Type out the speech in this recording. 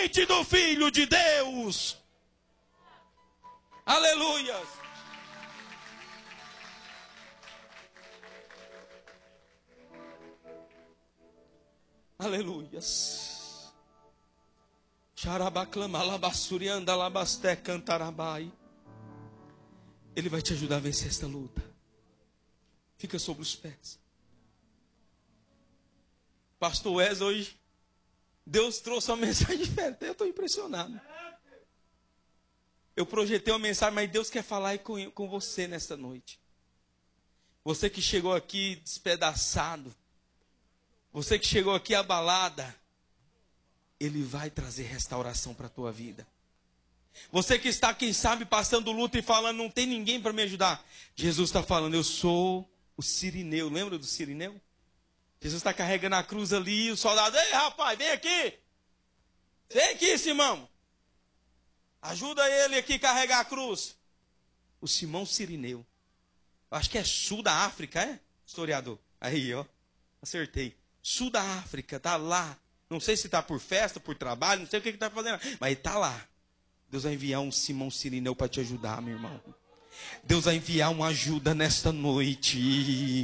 do Filho de Deus. Aleluia. Aleluias. Ele vai te ajudar a vencer esta luta. Fica sobre os pés. Pastor Wes, hoje Deus trouxe uma mensagem diferente. Eu estou impressionado. Eu projetei uma mensagem, mas Deus quer falar com você nesta noite. Você que chegou aqui despedaçado. Você que chegou aqui abalada. Ele vai trazer restauração para a tua vida. Você que está, quem sabe, passando luta e falando, não tem ninguém para me ajudar. Jesus está falando, eu sou o Cirineu. Lembra do Cirineu? Jesus está carregando a cruz ali, e o soldado, ei rapaz, vem aqui. Vem aqui, Simão. Ajuda ele aqui a carregar a cruz. O Simão Cirineu. Acho que é sul da África, é? Historiador. Aí, ó. Acertei. Sul da África, tá lá. Não sei se está por festa, por trabalho, não sei o que está fazendo. Mas ele está lá. Deus vai enviar um Simão Cirineu para te ajudar, meu irmão. Deus vai enviar uma ajuda nesta noite.